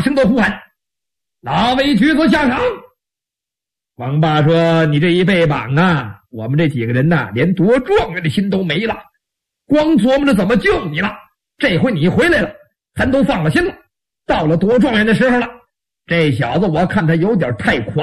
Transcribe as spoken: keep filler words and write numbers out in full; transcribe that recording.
声的呼喊：哪位举子下场？王霸说：你这一被绑啊，我们这几个人呐、啊，连夺状元的心都没了，光琢磨着怎么救你了。这回你回来了，咱都放了心了。到了夺状元的时候了，这小子我看他有点太狂。